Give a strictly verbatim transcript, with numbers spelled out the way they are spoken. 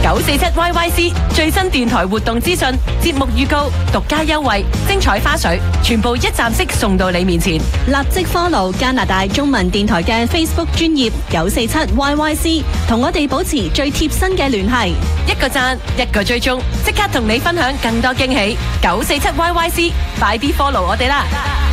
九四七 Y Y C 最新電台活動資訊、節目預告、獨家優惠、精彩花絮，全部一站式送到你面前。 立即 follow 加拿大中文電台嘅 Facebook 專頁九四七 Y Y C， 同我哋保持最貼身嘅聯繫。 一個讚，一個追蹤，即刻同你分享更多驚喜。九四七 Y Y C， 快啲 follow 我哋啦！